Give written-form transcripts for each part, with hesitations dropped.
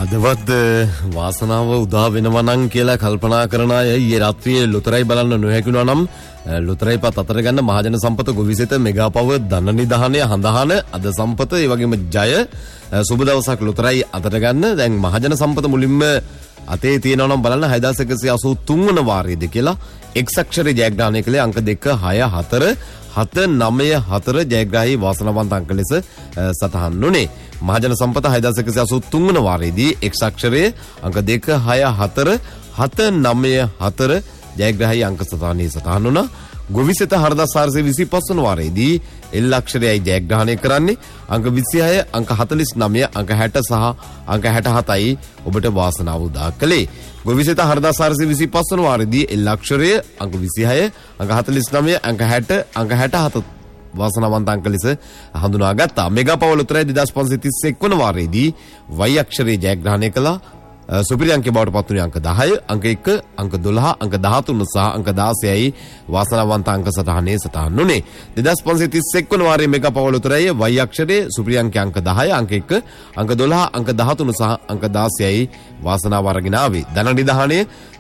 අදවත් වාසනාව උදා වෙනවා නම් කියලා කල්පනා කරන අය ඊයේ රාත්‍රියේ ලොතරැයි බලන්න නොහැකිුණා නම් ලොතරැයි පත් අතර ගන්න මහජන සම්පත ගොවිසෙත මෙගා පව ධන නිධානය හඳහන අද සම්පත ඒ වගේම ජය සුබ දවසක් ලොතරැයි අතර ගන්න දැන් මහජන සම්පත මුලින්ම අතේ තියෙනවා නම් බලන්න 6183 වන වාරයේදී කියලා එක් අක්ෂරේ ජයග්‍රහණය කළේ අංක 2 6 4 794 ජයග්‍රාහී වාසනාවන්ත අංක ලෙස සටහන් වුණේ. මහජන සම්පත 6183 වන වාරයේදී එක් අක්ෂරයේ අංක 2 6 4 794 ජයග්‍රාහී අංක සටහනේ සටහන් වුණා. ගොවිසෙත 4425 වන වාරයේදී එල් අක්ෂරයයි ජයග්‍රහණය කරන්නේ අංක 26 අංක 49 අංක 60 සහ අංක 67යි ඔබට වාසනාව උදා කළේ. ගොවිසෙත 4425 වන වාරයේදී එල් අක්ෂරය අංක 26 අංක 49 අංක 60 අංක 67 වාසනාවන්ත අංක ලෙස හඳුනාගත්තා. මෙගා පව ලොතරැයි 2531 වන වාරයේදී වයි අක්ෂරයේ ජයග්‍රහණය කළා. සුපිරි අංකය බවට පත් වුණේ අංක 10 අංක 1 අංක 12 අංක 13 සහ අංක 16යි වාසනාවන්ත අංක සටහනේ සටහන් වුණේ. 2531 වන වාරයේ මෙගා පව ලොතරැයි වයි අක්ෂරයේ සුපිරි අංකය අංක 10 අංක 1 අංක 12 අංක 13 සහ අංක 16යි වාසනාව අරගෙන ආවේ. ධන නිධානය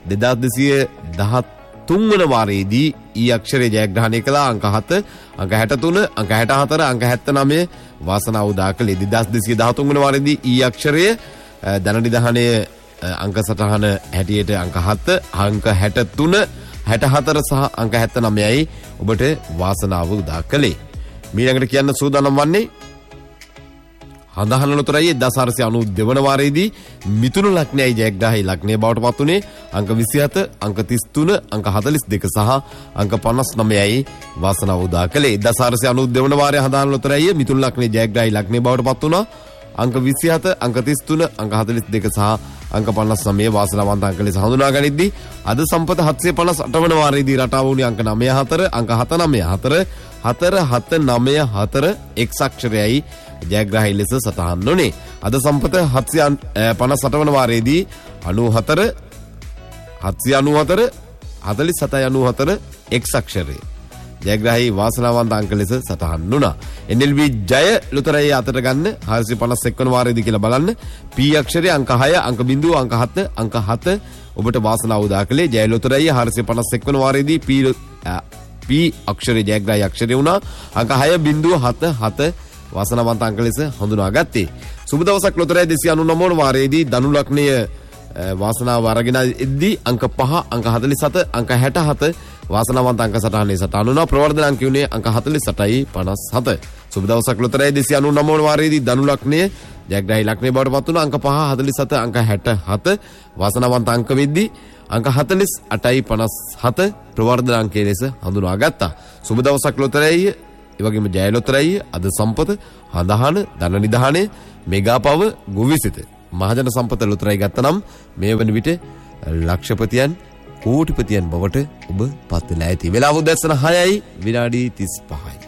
2213 වන වාරයේදී ඊ අක්ෂරයේ ජයග්‍රහණය කළා අංක 7 අංක 63 අංක 64 අංක 79 වාසනාව උදා කළේ. 2213 වන වාරයේදී ඊ අක්ෂරයේ ධන නිධානය අංක සටහන හැටියට අංක 7 අංක 63 64 සහ අංක 79යි ඔබට වාසනාව උදා කළේ. මීළඟට කියන්න සූදානම් වන්නේ හඳහන ලොතරැයි 1492 වන වාරයේදී මිථුන ලග්නයයි ජයග්‍රාහී ලග්නය බවට පත් වුණේ අංක 27 අංක 33 අංක 42 සහ අංක 59යි වාසනාව උදා කළේ. 1492 වන වාරයේ හඳහන ලොතරැයි මිථුන ලග්නයේ ජයග්‍රාහී ලග්නය බවට පත් වුණා අංක 27 අංක 33 අංක 42 සහ අංක 59 වාසනාවන්ත අංක ලෙස හඳුනා ගනිද්දී අද සම්පත 758 වන වාරයේදී රටාව වුණේ අංක 94 අංක 794 4794 එක් අක්ෂරයයි ජයග්‍රාහී ලෙස සටහන් වුණේ. අද සම්පත 758 වන වාරයේදී 94 794 4794 එක් අක්ෂරය ජයග්‍රාහී වාසනාවන්ත අංක ලෙස සටහන් වුණා. NLB ජය ලොතරැයි අතට ගන්න 451 වන වාරයේදී කියලා බලන්න. P අක්ෂරයේ අංක 6 අංක 0 අංක 7 අංක 7 ඔබට වාසනාව උදා කළේ. ජය ලොතරැයි 451 වන වාරයේදී P අක්ෂරයේ ජයග්‍රාහී අක්ෂරය වුණා අංක 6.77 වාසනාවන්ත අංක ලෙස හඳුනාගත්තේ. සුබ දවසක් ලොතරැයි 299 වන වාරයේදී ධනු ලග්නය වාසනාව අරගෙන ඉද්දී අංක 5 අංක 47 අංක 67 වාසනාවන්ත අංක සටහනේ සටහන් වුණා. ප්‍රවර්ධන අංක උනේ අංක 48යි 57. සුබ දවසක් ලොතරැයි 299 වන වාරයේදී ධනු ලග්නය ජයග්‍රාහී ලග්නය බවට පත් වුණා අංක 5 47 අංක 67 වාසනාවන්ත අංක වෙද්දී අංක 48යි 57 ප්‍රවර්ධන අංකයේ ලෙස හඳුනාගත්තා. සුබ දවසක් ලොතරැයි ඒ වගේම ජය ලොතරැයි අද සම්පත හඳහන ධන නිධානය මෙගා පව ගොවිසෙත මහජන සම්පත ලොතරැයි ගත්තනම් මේ වන විට ලක්ෂපතියන් කෝටිපතියන් බවට ඔබ පත් වෙලා ඇති. වෙලාව උදැසන 6යි විනාඩි 35යි.